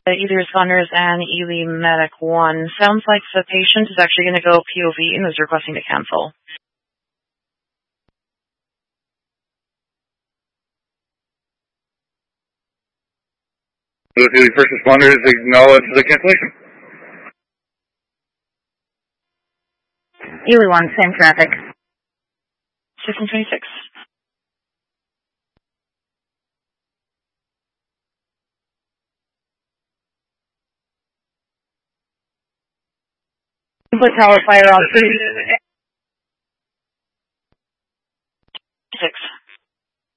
Either responders and Ely Medic 1. Sounds like the patient is actually going to go POV and is requesting to cancel. The first responders acknowledge the cancellation. Ely 1, same traffic. 1626. Put tower fire on 3.